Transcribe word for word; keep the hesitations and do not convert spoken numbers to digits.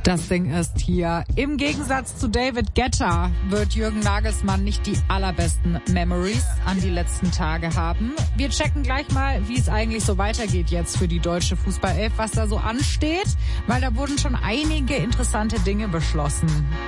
Das Ding ist hier. Im Gegensatz zu David Guetta wird Jürgen Nagelsmann nicht die allerbesten Memories an die letzten Tage haben. Wir checken gleich mal, wie es eigentlich so weitergeht jetzt für die deutsche Fußballelf, was da so ansteht, weil da wurden schon einige interessante Dinge beschlossen.